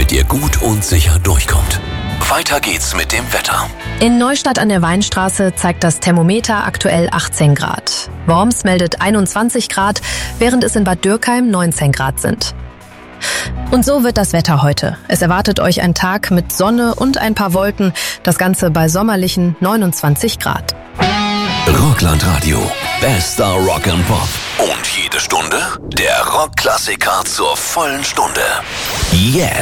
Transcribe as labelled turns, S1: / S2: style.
S1: damit ihr gut und sicher durchkommt. Weiter geht's mit dem Wetter.
S2: In Neustadt an der Weinstraße zeigt das Thermometer aktuell 18 Grad. Worms meldet 21 Grad, während es in Bad Dürkheim 19 Grad sind. Und so wird das Wetter heute. Es erwartet euch ein Tag mit Sonne und ein paar Wolken, das Ganze bei sommerlichen 29 Grad.
S1: Rockland-Radio. Bester Rock and Pop. Und jede Stunde der Rockklassiker zur vollen Stunde. Yeah!